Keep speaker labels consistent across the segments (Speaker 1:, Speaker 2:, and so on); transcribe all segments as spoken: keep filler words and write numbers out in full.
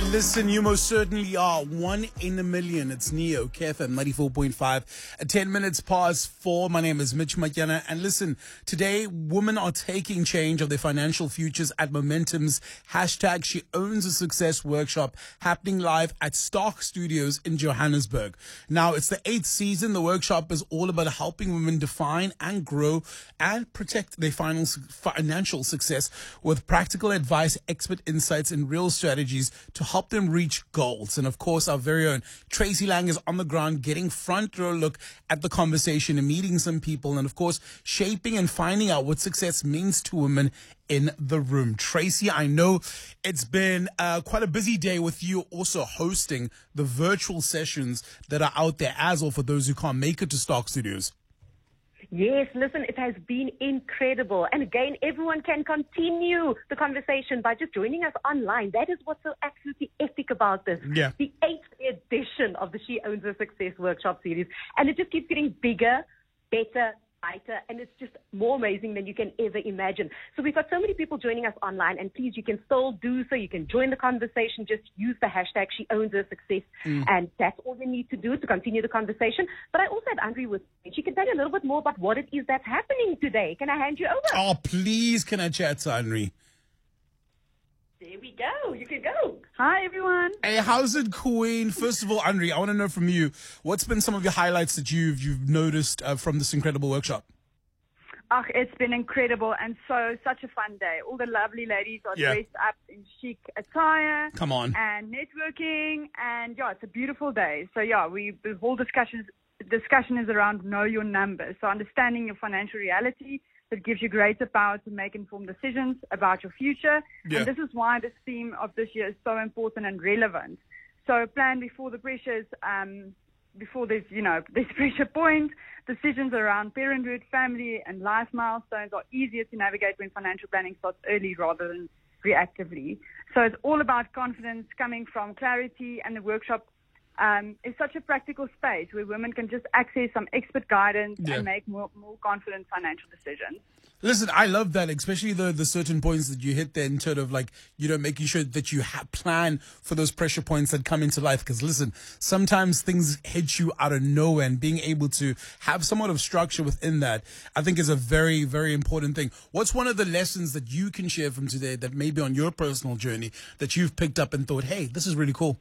Speaker 1: Listen, you most certainly are. One in a million. It's Neo, K F M ninety-four point five. At ten minutes past four. My name is Mitch Makiana. And listen, today, women are taking change of their financial futures at Momentum's hashtag She Owns a Success workshop happening live at Stark Studios in Johannesburg. Now, it's the eighth season. The workshop is all about helping women define and grow and protect their final financial success with practical advice, expert insights, and real strategies to help them reach goals. And of course, our very own Tracy Lang is on the ground getting front row look at the conversation and meeting some people and of course, shaping and finding out what success means to women in the room. Tracy, I know it's been uh, quite a busy day with you also hosting the virtual sessions that are out there as well for those who can't make it to Stark Studios.
Speaker 2: Yes, listen, it has been incredible. And again, everyone can continue the conversation by just joining us online. That is what's so absolutely epic about this.
Speaker 1: Yeah.
Speaker 2: The eighth edition of the She Owns a Success workshop series. And it just keeps getting bigger, better, lighter, and it's just more amazing than you can ever imagine. So we've got so many people joining us online, and please, you can still do so. You can join the conversation. Just use the hashtag She Owns Her Success, mm. and that's all you need to do to continue the conversation. But I also have Andre with me. She can tell you a little bit more about what it is that's happening today. Can I hand you over?
Speaker 1: Oh, please, can I chat to Andre?
Speaker 2: There we go. You can go.
Speaker 3: Hi, everyone.
Speaker 1: Hey, how's it, Queen? First of all, Andre, I want to know from you, what's been some of your highlights that you've you've noticed uh, from this incredible workshop?
Speaker 3: Oh, it's been incredible and so such a fun day. All the lovely ladies are
Speaker 1: Yeah.
Speaker 3: dressed up in chic attire.
Speaker 1: Come on.
Speaker 3: And networking, and yeah, it's a beautiful day. So yeah, we the whole discussion discussion is around know your numbers. So understanding your financial reality that gives you greater power to make informed decisions about your future.
Speaker 1: Yeah.
Speaker 3: And this is why this theme of this year is so important and relevant. So plan before the pressures, um, before there's, you know, this pressure point. Decisions around parenthood, family, and life milestones are easier to navigate when financial planning starts early rather than reactively. So it's all about confidence coming from clarity, and the workshop Um, it's such a practical space where women can just access some expert guidance
Speaker 1: Yeah.
Speaker 3: and make more, more confident financial decisions.
Speaker 1: Listen, I love that, especially the the certain points that you hit there in terms of like, you know, making sure that you ha- plan for those pressure points that come into life. Because listen, sometimes things hit you out of nowhere, and being able to have somewhat of structure within that, I think is a very, very important thing. What's one of the lessons that you can share from today that maybe on your personal journey that you've picked up and thought, hey, this is really cool?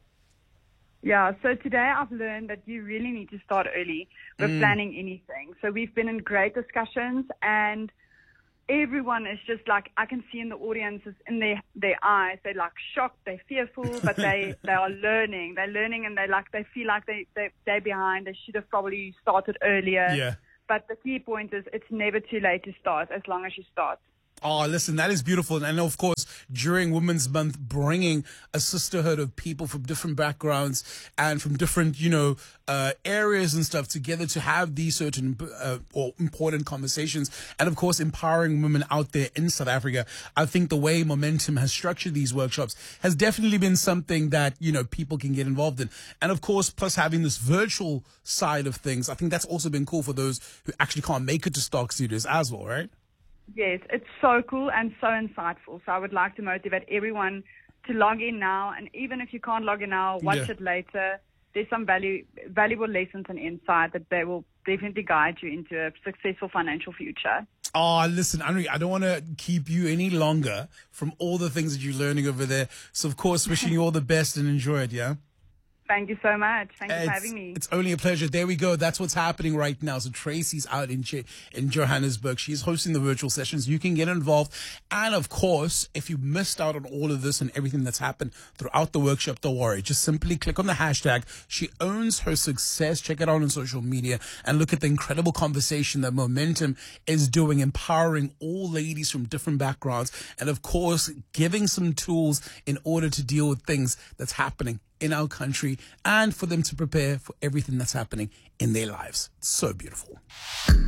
Speaker 3: Yeah, so today I've learned that you really need to start early with
Speaker 1: Mm.
Speaker 3: planning anything. So we've been in great discussions, and everyone is just like, I can see in the audiences, in their, their eyes, they're like shocked, they're fearful, but they, they are learning. They're learning, and they like they feel like they, they, they're behind. They should have probably started earlier.
Speaker 1: Yeah.
Speaker 3: But the key point is it's never too late to start as long as you start.
Speaker 1: Oh, listen, that is beautiful. And of course, during Women's Month, bringing a sisterhood of people from different backgrounds and from different, you know, uh, areas and stuff together to have these certain uh, or important conversations. And of course, empowering women out there in South Africa. I think the way Momentum has structured these workshops has definitely been something that, you know, people can get involved in. And of course, plus having this virtual side of things, I think that's also been cool for those who actually can't make it to Stark Studios as well, right?
Speaker 3: Yes, it's so cool and so insightful. So I would like to motivate everyone to log in now. And even if you can't log in now, watch
Speaker 1: Yeah.
Speaker 3: it later. There's some value, valuable lessons and insight that they will definitely guide you into a successful financial future.
Speaker 1: Oh, listen, Andre, I don't want to keep you any longer from all the things that you're learning over there. So, of course, wishing you all the best and enjoy it, yeah?
Speaker 3: Thank you so much. Thank you
Speaker 1: It's,
Speaker 3: for having me.
Speaker 1: it's only a pleasure. There we go. That's what's happening right now. So Tracy's out in J- in Johannesburg. She's hosting the virtual sessions. You can get involved. And of course, if you missed out on all of this and everything that's happened throughout the workshop, don't worry. Just simply click on the hashtag She Owns Her Success. Check it out on social media and look at the incredible conversation that Momentum is doing, empowering all ladies from different backgrounds. And of course, giving some tools in order to deal with things that's happening in our country and for them to prepare for everything that's happening in their lives. It's so beautiful.